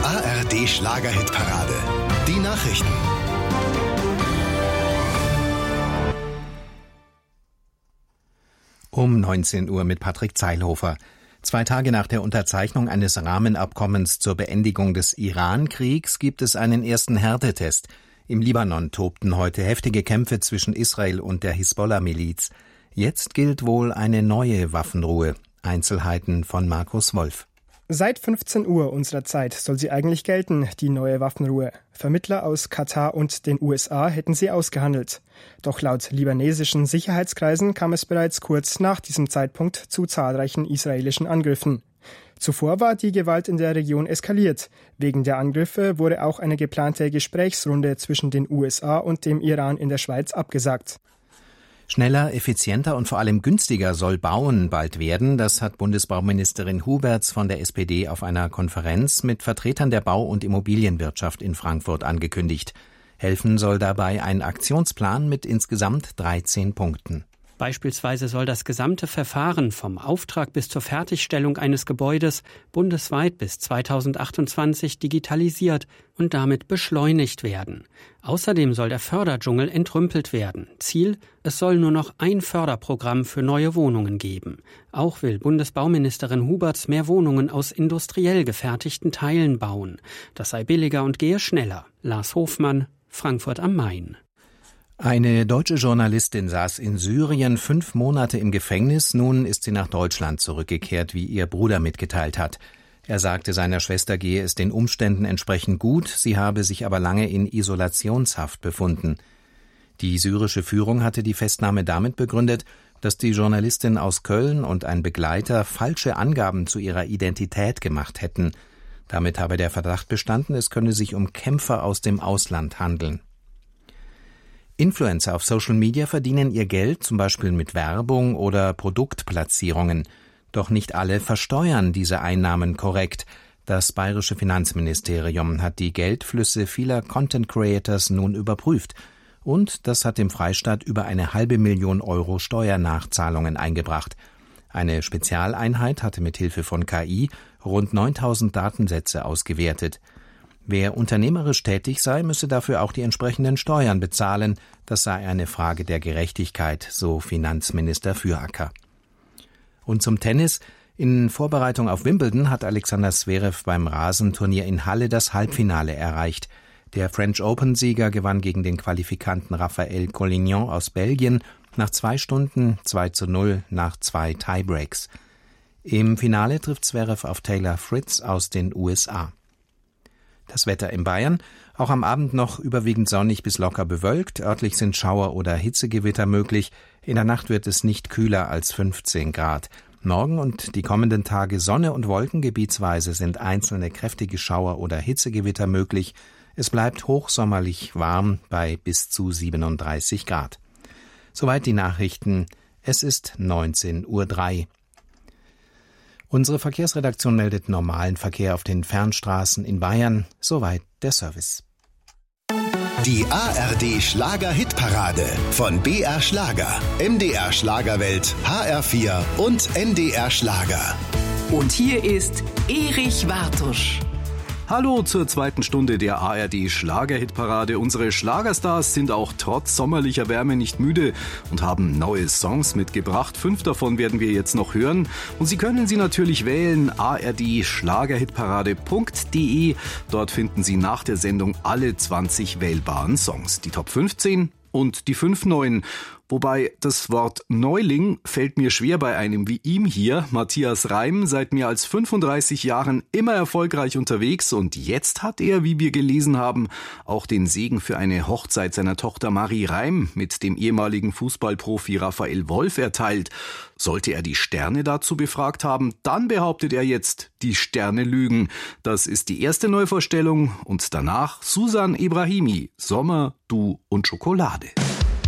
ARD Schlager-Hitparade. Die Nachrichten. Um 19 Uhr mit Patrick Zeilhofer. 2 Tage nach der Unterzeichnung eines Rahmenabkommens zur Beendigung des Iran-Kriegs gibt es einen ersten Härtetest. Im Libanon tobten heute heftige Kämpfe zwischen Israel und der Hisbollah-Miliz. Jetzt gilt wohl eine neue Waffenruhe. Einzelheiten von Markus Wolf. Seit 15 Uhr unserer Zeit soll sie eigentlich gelten, die neue Waffenruhe. Vermittler aus Katar und den USA hätten sie ausgehandelt. Doch laut libanesischen Sicherheitskreisen kam es bereits kurz nach diesem Zeitpunkt zu zahlreichen israelischen Angriffen. Zuvor war die Gewalt in der Region eskaliert. Wegen der Angriffe wurde auch eine geplante Gesprächsrunde zwischen den USA und dem Iran in der Schweiz abgesagt. Schneller, effizienter und vor allem günstiger soll Bauen bald werden. Das hat Bundesbauministerin Huberts von der SPD auf einer Konferenz mit Vertretern der Bau- und Immobilienwirtschaft in Frankfurt angekündigt. Helfen soll dabei ein Aktionsplan mit insgesamt 13 Punkten. Beispielsweise soll das gesamte Verfahren vom Auftrag bis zur Fertigstellung eines Gebäudes bundesweit bis 2028 digitalisiert und damit beschleunigt werden. Außerdem soll der Förderdschungel entrümpelt werden. Ziel: es soll nur noch ein Förderprogramm für neue Wohnungen geben. Auch will Bundesbauministerin Huberts mehr Wohnungen aus industriell gefertigten Teilen bauen. Das sei billiger und gehe schneller. Lars Hofmann, Frankfurt am Main. Eine deutsche Journalistin saß in Syrien 5 Monate im Gefängnis. Nun ist sie nach Deutschland zurückgekehrt, wie ihr Bruder mitgeteilt hat. Er sagte, seiner Schwester gehe es den Umständen entsprechend gut, sie habe sich aber lange in Isolationshaft befunden. Die syrische Führung hatte die Festnahme damit begründet, dass die Journalistin aus Köln und ein Begleiter falsche Angaben zu ihrer Identität gemacht hätten. Damit habe der Verdacht bestanden, es könne sich um Kämpfer aus dem Ausland handeln. Influencer auf Social Media verdienen ihr Geld zum Beispiel mit Werbung oder Produktplatzierungen. Doch nicht alle versteuern diese Einnahmen korrekt. Das bayerische Finanzministerium hat die Geldflüsse vieler Content Creators nun überprüft. Und das hat dem Freistaat über 500.000 Euro Steuernachzahlungen eingebracht. Eine Spezialeinheit hatte mit Hilfe von KI rund 9.000 Datensätze ausgewertet. Wer unternehmerisch tätig sei, müsse dafür auch die entsprechenden Steuern bezahlen. Das sei eine Frage der Gerechtigkeit, so Finanzminister Füracker. Und zum Tennis. In Vorbereitung auf Wimbledon hat Alexander Zverev beim Rasenturnier in Halle das Halbfinale erreicht. Der French Open-Sieger gewann gegen den Qualifikanten Raphael Collignon aus Belgien nach 2 Stunden 2:0 nach 2 Tiebreaks. Im Finale trifft Zverev auf Taylor Fritz aus den USA. Das Wetter in Bayern, auch am Abend noch überwiegend sonnig bis locker bewölkt, örtlich sind Schauer- oder Hitzegewitter möglich, in der Nacht wird es nicht kühler als 15 Grad. Morgen und die kommenden Tage Sonne und Wolken, gebietsweise sind einzelne kräftige Schauer- oder Hitzegewitter möglich, es bleibt hochsommerlich warm bei bis zu 37 Grad. Soweit die Nachrichten, es ist 19:03 Uhr. Unsere Verkehrsredaktion meldet normalen Verkehr auf den Fernstraßen in Bayern. Soweit der Service. Die ARD Schlager-Hitparade von BR Schlager, MDR Schlagerwelt, HR4 und NDR Schlager. Und hier ist Erich Wartusch. Hallo zur 2. Stunde der ARD Schlager-Hitparade. Unsere Schlagerstars sind auch trotz sommerlicher Wärme nicht müde und haben neue Songs mitgebracht. 5 davon werden wir jetzt noch hören. Und Sie können sie natürlich wählen, ardschlagerhitparade.de. Dort finden Sie nach der Sendung alle 20 wählbaren Songs. Die Top 15 und die 5 neuen. Wobei das Wort Neuling fällt mir schwer bei einem wie ihm hier, Matthias Reim, seit mehr als 35 Jahren immer erfolgreich unterwegs und jetzt hat er, wie wir gelesen haben, auch den Segen für eine Hochzeit seiner Tochter Marie Reim mit dem ehemaligen Fußballprofi Raphael Wolf erteilt. Sollte er die Sterne dazu befragt haben, dann behauptet er jetzt, die Sterne lügen. Das ist die erste Neuvorstellung und danach Susan Ebrahimi, Sommer, du und Schokolade.